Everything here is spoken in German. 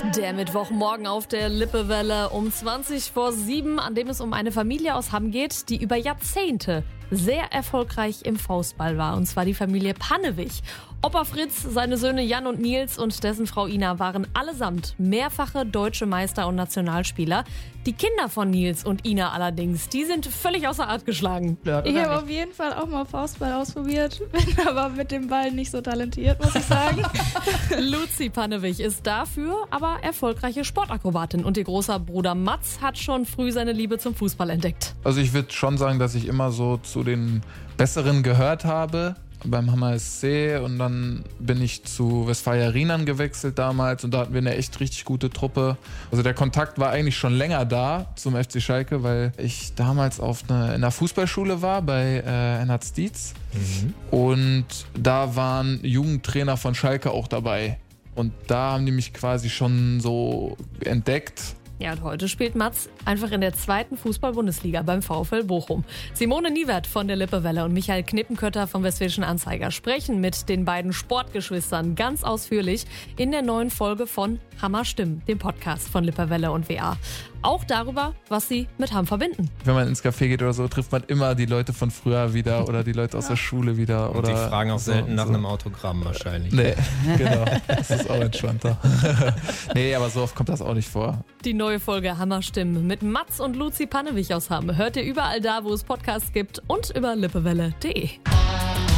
Der Mittwochmorgen auf der Lippewelle um 7:20, an dem es um eine Familie aus Hamm geht, die über Jahrzehnte sehr erfolgreich im Faustball war. Und zwar die Familie Pannewig. Opa Fritz, seine Söhne Jan und Nils und dessen Frau Ina waren allesamt mehrfache deutsche Meister und Nationalspieler. Die Kinder von Nils und Ina allerdings, die sind völlig außer Art geschlagen. Ich habe auf jeden Fall auch mal Faustball ausprobiert, bin aber mit dem Ball nicht so talentiert, muss ich sagen. Luzi Pannewig ist dafür aber erfolgreiche Sportakrobatin und ihr großer Bruder Mats hat schon früh seine Liebe zum Fußball entdeckt. Also ich würde schon sagen, dass ich immer so zu den Besseren gehört habe beim Hammer SC und dann bin ich zu Westfalia Rheinland gewechselt damals und da hatten wir eine echt richtig gute Truppe. Also der Kontakt war eigentlich schon länger da zum FC Schalke, weil ich damals in einer Fußballschule war bei Ennard Dietz und da waren Jugendtrainer von Schalke auch dabei und da haben die mich quasi schon so entdeckt. Ja, und heute spielt Mats einfach in der 2. Fußball-Bundesliga beim VfL Bochum. Simone Niewert von der Lippewelle und Michael Knippenkötter vom Westfälischen Anzeiger sprechen mit den beiden Sportgeschwistern ganz ausführlich in der neuen Folge von Hammer Stimmen, dem Podcast von Lippewelle und WA. Auch darüber, was sie mit Hamm verbinden. Wenn man ins Café geht oder so, trifft man immer die Leute von früher wieder oder die Leute aus der Schule wieder. Und die fragen auch so, selten nach einem Autogramm wahrscheinlich. Nee, genau. Das ist auch entspannter. Nee, aber so oft kommt das auch nicht vor. Die neue Folge Hammer Stimmen mit Mats und Luzi Pannewig aus Hamm hört ihr überall da, wo es Podcasts gibt und über lippewelle.de.